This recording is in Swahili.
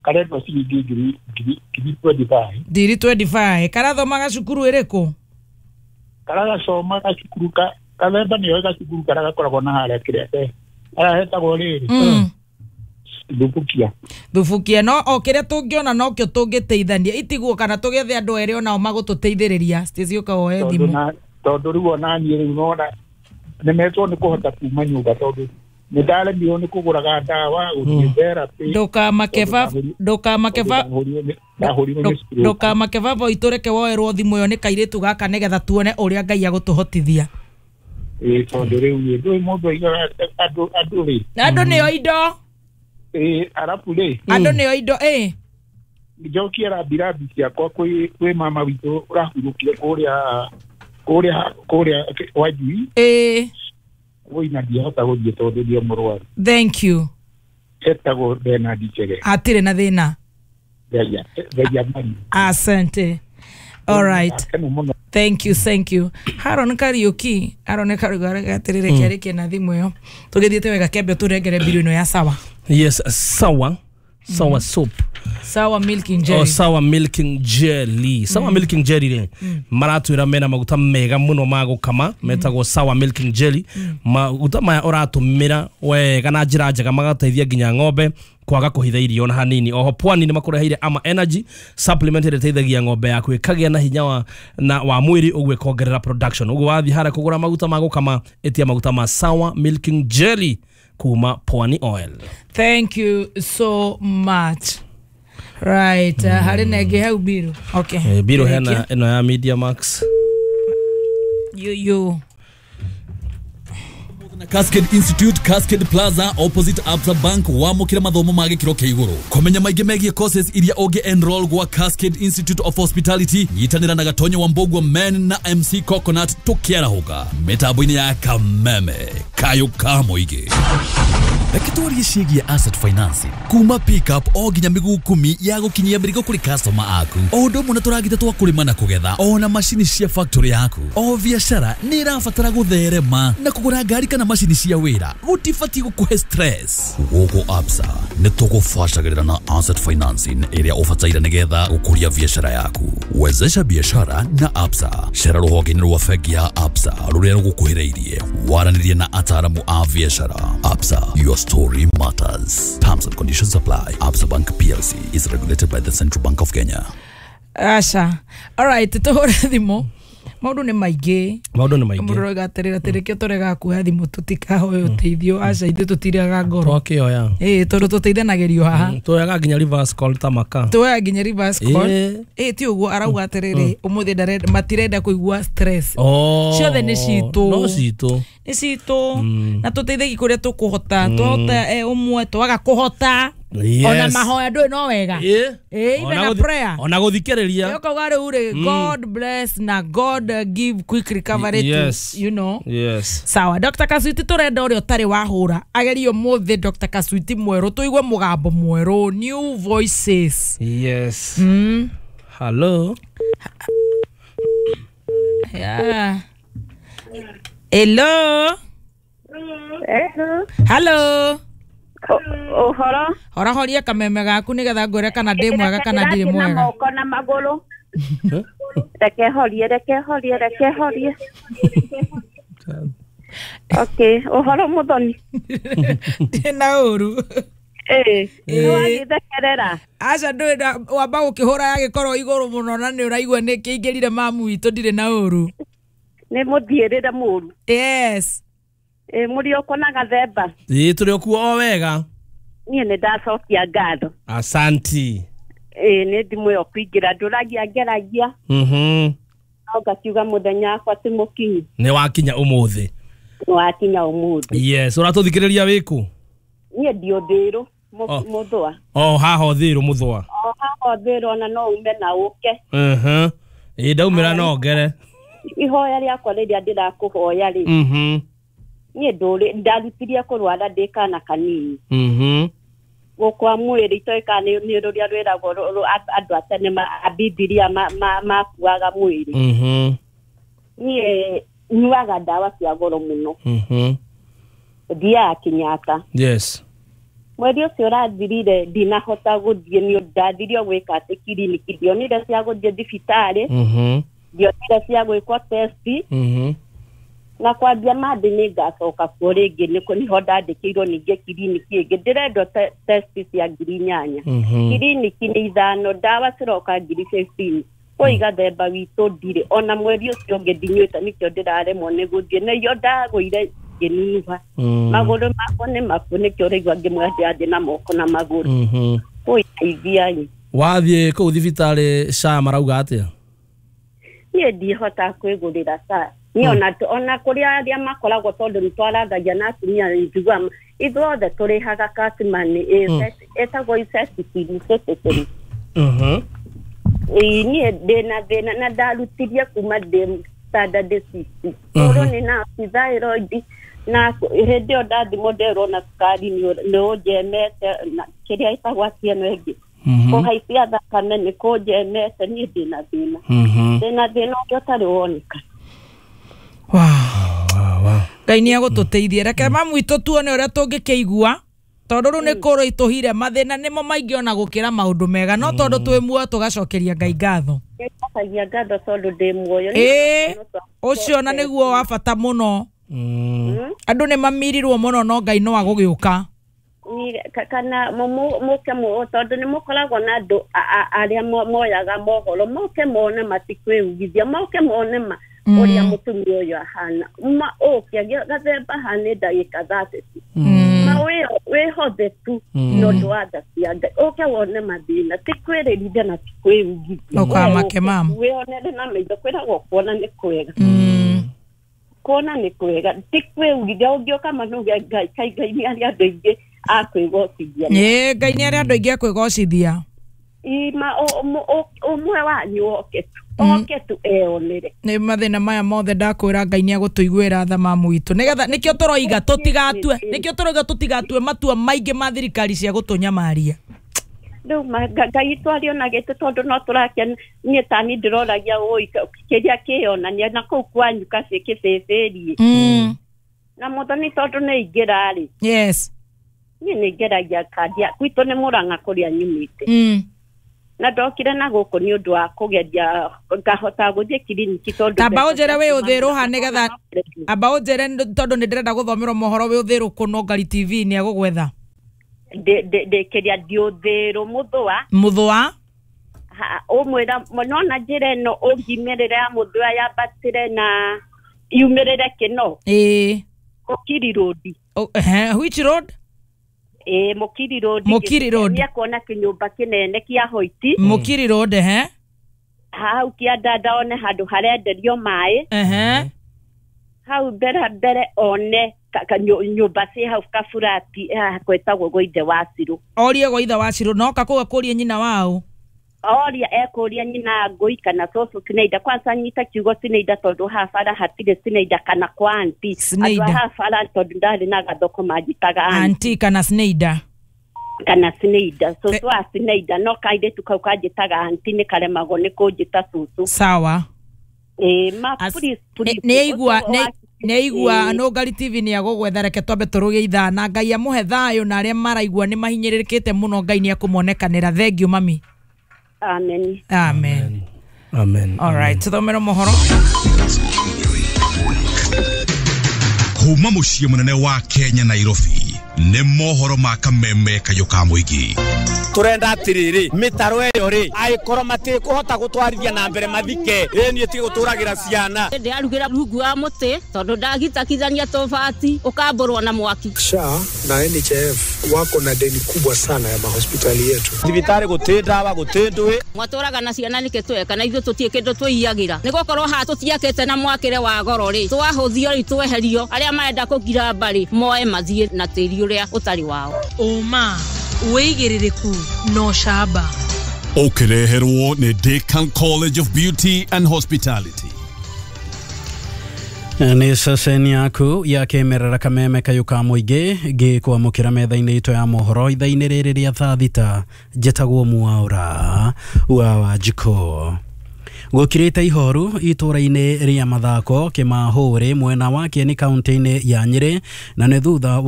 kare no si giri 25 Diri 25 karathomaga cukuru iriku karaga soma ka cukuru ka kathemba niyo ka cukuru karaga koragwo na haria kirete hetagwo riri Thubukia no okire tungiona no kyo tungiteithania itigwo kana tugethe andu eri ona magututeithiriria cioka oe thimu tondu riu ona ni riu nona nemetwo ni kuhota kuma nyumba tondu ni ndale mio ni kuguraga ndawa uthera pe ndoka makeva voitureke woerwo thimu yo ni kairitu gaka negetha tuone uria Ngai agutuhotithia tondu riu ndu mundu iga andu ni oindo arapu le andu ni oindo njokia rabirabi ciakwa kwi mama witu urahurukire kuria wajui woina ndiahota guthie tondu ndio murwaru. Thank you. Etago Bernard Chege atire na thina asante. All right, thank you. Haron Kariuki aroneka rugaraga atirire kiarike na thimu yo tugithiete wega kembe turengere biru ino ya sawa. Yes, sawa soup, sawa milking jelly, sawa milking jelly, sawa milking jelly maratwira mena maguta mega muno magukama metagwo sawa milking jelly maguta maya uratumira wega na njira njega magateithia nginya ng'ombe kwaga kuhitha irio na hanini. Oho Pwani ni makureheire ama energy supplement iteithagia ng'ombe yaku ikagia na hinya wa mwiri ugwe kongerera production. Ugwe wathi hara kugura maguta magukama etia maguta ma sawa milking jelly kuma Pwani Oil. Thank you so much. Right, hari nege hau biru. Okay. Biru hena eno ya Media Max. You Cascade Institute, Cascade Plaza, opposite Absa Bank, wamukira mathomo mage kiro keiguru. Komenya maige megie courses iria oge enroll gwa Cascade Institute of Hospitality, yitanira na Gatonyo Wambogwa Men na MC Coconut tukiara hoka. Metaboini ya kameme, kayo kamoige. Rekitoria ciĩgiĩ asset finance kuma pick up o nginya mĩguũ 10 ya gũkinyia mĩrigo kũrĩ customer aku. O ũndũ mũna tũragita twa kũrĩma na kũgetha, ona macini cia factory yaku. O biashara nĩ ĩrabatara gũtherema na kũgũra ngari kana macini cia wĩra gũtibatiĩ gũkũhe stress. Gũkũ Absa nĩ tũgũbacagĩrĩra na asset financing ĩrĩa ũbataire nĩgetha gũkũria biashara yaku. Wezesha biashara na Absa. Cera rũhonge-inĩ rwa bengi ya Absa rũrĩa rũgũkuhĩrĩirie. Waranĩrie na ataaramu a biashara. Absa, your story matters. Terms and conditions apply. Absa Bank PLC is regulated by the Central Bank of Kenya. Asha. All right, tuhore thimo. Maundu ni maige. Muro gaterera terekio torega kuha thimu tutikahoe uteithio. Asha ithu tutiraga ngoro. Twakioya. Tondu tuteithanagirio haha. Twoyaga nginya reverse call tamaka. Twoyaga nginya reverse call. Ti uguo arauga atiriri umuthi matirenda kuigua stress. Ciothe ni citu. No citu. Ni citu. Na tuteithagi kuria tukuhota. Twahota umwe twaga kuhota. Yes. Ona mahoya ndwe no wega. Even a prayer. Ona guthikiriria. Yoko gare ure God bless na God give quick recovery to, you know. Yes. Sawa, Dr. Kasuiti turenda uri otari wahura. Agerio muthi Dr. Kasuiti mweru tuigwe mugambo mweru, new voices. Yes. Hello. Yeah. Hello. Hello. Hora horia kameme gaku nigetha ngwire kana ndi mwega kana ndiri mwega. Moko na maguru. Reke horie. Okay, hora muthoni. Tina uru. Wagithekerera. Aca ndwenda wamba gukihura yagikorwo iguru muno na ni uraigua ni kiingirire mamu witu ndire na uru. Ni muthierire muru. Yes. Muri okona gathemba. Turi okuo wega. Nie ne ndacokia ngatho. Asanti. Ni ndimu yo kuingira nduragia ngeragia. Ngakiuga muthenya akwa ti mukinyi. Ni wakinya umuthi. Wakinya umuthi. Yes, uratuthikiriria wiku. Nie ndio thiru muthwa. Haha thiru muthwa. Haha thiru ona no ume na uke. Ndaumira no ngere. Ihoya riakwa riria ndirakuhoya ri. Nie nduri ndarutirie kurwara ndikana kanini. Gukwa mwiri itoika ni ruria rwiragwo andu atene abibilia makuaga mwiri. Nie nyuaga ndawa cia goro muno. Dia Kenyatta. Yes. mweri ucio urathirire ndinahota guthie ni ndathirio gwika ati kiriniki ndionire cia guthie thibitari ndionire cia gwikwo testi na kwambia madi ni ngacoka kuo ringi niko niho ndandikirwo ninge kiriniki ingi ndirendwo testi cia 8,000 kiriniki ni 5 ndawa ciroka 15 koiga themba witũ ndire ona mweri ucio ungi ndinywĩte nikio ndiraremwo ni guthie na iyo ndagũire ngĩnyuha magũrũ makwa nĩ maku nikio ũraigua ngĩmwendia thĩ na moko na magũrũ ũiteithiai wathiĩ kũu thibitarĩ SHA marauga atĩa niĩ ndihota kwĩgũrĩra SHA ni ona kũrĩa arĩa makoragwo tondũ nĩtwarathagia na atumia njigua ithuothe tũrĩhaga katimani etagwo icecitiri niĩ ndĩna thĩna na ndarutirie kuma ndĩ standard 6 tondũ nĩ na thyroid na hĩndĩ ĩyo ndathimwo nderwo na sukari nĩ ũnjemete kĩrĩa ĩtagwo ĩno ĩngĩ kũhaicia thakame nĩ kũnjemete niĩ ndĩna thĩna ũngĩ ũtarĩ woneka Ngai nĩ agũtũteithia reke mamu witũ tuone ũrĩa tũngĩkĩigua tondũ rĩu nĩ kũrũ itũhire mathĩna nĩmo maingĩ ona gũkĩra maũndũ mega no tondũ twĩ muoyo tũgacokeria Ngai ngatho ngatho tondũ ndĩ muoyo ũcio na nĩguo wa bata mũno andũ nĩ mamirirwo mũno no Ngai no agũgĩũka kana mũke tondũ nĩ mũkoragwo na andũ arĩa moyaga mohoro moke mone matikwĩugithia moke mone ũrĩa mũtumia ũyũ ahana ũkĩa gathemba hana ndagĩka 30 na wĩhothe tu nondũ wa tha cia Ngai ũke wone mathĩna ti kwĩrĩrithia na ti kwĩugithia ũkamake mamu wĩonere na maitho kwĩragwo kuona nĩ kwega kuona nĩ kwega ti kwĩugithia ũngĩũka manuge Ngai Ngai nĩ arĩa andũ aingĩ akwĩgocithia Ngai nĩ arĩa andũ aingĩ akwĩgocithia umwe wanyu oke tu eonere nĩ mathĩna maya mothe ndakwĩra Ngai nĩ agũtũiguĩra tha mamu witũ nĩgetha nĩkĩo tũroiga tũtigatue matua maingĩ ma thirikari cia gũtũnyamaria rĩu Ngai twario na gĩtĩ tondũ no tũrakia niĩ tani ndĩroragia kĩrĩa kĩonania na kũu kwanyu kĩbĩbĩrie na mũthoni tondũ nĩ ingĩrarĩ yes niĩ nĩ ngeragia kandi gwitũ nĩ Mũrang'a kũrĩa nyumĩte na ndokire na gũkũ nĩ ũndũ wa kũgeria ngahota gũthiĩ kiriniki tondũ tamba ũnjĩre wĩ ũthĩrũha nĩgetha amba ũnjĩre tondũ nĩ ndĩrenda gũthomerwo mohoro wĩ ũthĩrũkũ no Ngari TV nĩ agũgwetha ndĩkĩria ndiũthĩrũ mũthũa ũmwĩra nona njĩra ĩno ũngimĩrĩra ya mũthũa yambatĩre na yumĩrĩre kĩno Mũkiri Road which road Mũkiri Road nĩ kuona kĩnyũmba kĩnene kĩa Hoiti Mũkiri Road hau kĩanda ndone handũ harenderio maĩ hau mbere one nyũmba ciĩ hau kaburati gwĩtagwo gwa ithe wa Cirũ orie gwa ithe wa Cirũ noka kũu akũrie nyina wao oria ekũria nyina Ngũi kana cũcũ Sinaida kwanza nyita kiugo Sinaida tondũ hafara hatirĩ Sinaida kana kwa anti andũ hafara tondũ ndarĩ na gathoko manjitaga anti kana Sinaida cũcũ wa Sinaida no kairĩtu kau kanjĩtaga anti nĩ karemagwo nĩ kũnjĩta cũcũ sawa nĩaigua no Ngari TV nĩ agũgwetha reke twambe tũrũgie ithaa na Ngai amũhe thayũ na arĩa maraigua nĩ mahinyĩrĩrĩkĩte mũno Ngai nĩ akũmonekanĩra thengiũ mami Amen. All right, tũthomere mohoro kuma mũciĩ mũnene wa Kenya Nairobi nĩ mohoro ma kameme kayo ka mũingĩ turenda atiriri mitaro eyo ri aikoro mati kuhota gutwarithia na mbere mathike ni eti guturagira ciana ndi arugira rungu wa muti tondu ndagitakithania tofati ukamburwa na mwaki SHA na NHIF wako na deni kubwa sana ya mahospitali yetu thibitari gutindawa gutindwi mwaturaga na ciana nike tweka na ithu tutie kindu twiyagira nigukorwo ha tutiakete na mwakire wa goro ri twahuthio ri tweherio aria marenda kugira mbari moe mathie na tiri uria utari wao uma uigiririku no shaba Okereherwo ni Deakin College of Beauty and Hospitality. Nĩ ceceni yaku ya kĩmerera kameme kayo ka mũingĩ ngĩkwamũkĩra metha-inĩ itũ ya mohoro ithaa-inĩ rĩrĩ rĩa thaa thita njĩtagwo Mwaũra wa Wanjikũ. Gũkirĩte ihoru itũra-inĩ rĩa mathako Kĩmahũrĩ mwena wa Kieni kaunti-inĩ ya Nyĩrĩ na nĩ thutha